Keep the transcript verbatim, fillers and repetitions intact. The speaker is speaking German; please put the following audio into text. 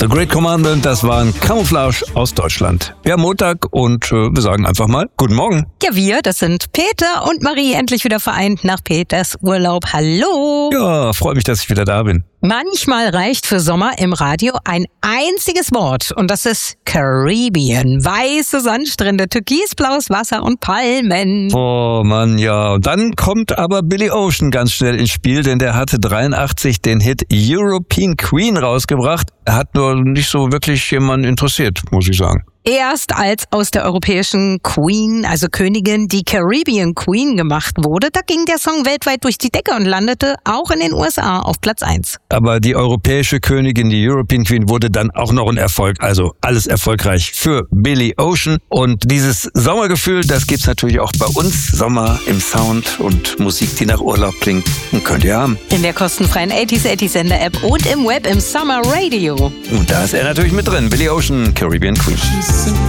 The Great Commandment, das waren Camouflage aus Deutschland. Wir haben Montag und äh, wir sagen einfach mal Guten Morgen. Ja, wir, das sind Peter und Marie, endlich wieder vereint nach Peters Urlaub. Hallo. Ja, freue mich, dass ich wieder da bin. Manchmal reicht für Sommer im Radio ein einziges Wort und das ist Caribbean. Weiße Sandstrände, türkisblaues Wasser und Palmen. Oh Mann, ja. Und dann kommt aber Billy Ocean ganz schnell ins Spiel, denn der hatte dreiundachtzig den Hit European Queen rausgebracht. Er hat nur nicht so wirklich jemanden interessiert, muss ich sagen. Erst als aus der europäischen Queen, also Königin, die Caribbean Queen gemacht wurde, da ging der Song weltweit durch die Decke und landete auch in den U S A auf Platz eins. Aber die europäische Königin, die European Queen, wurde dann auch noch ein Erfolg. Also alles erfolgreich für Billy Ocean. Und dieses Sommergefühl, das gibt's natürlich auch bei uns. Sommer im Sound und Musik, die nach Urlaub klingt. Und könnt ihr haben. In der kostenfreien achtziger achtziger Sender App und im Web im Summer Radio. Und da ist er natürlich mit drin. Billy Ocean, Caribbean Queen.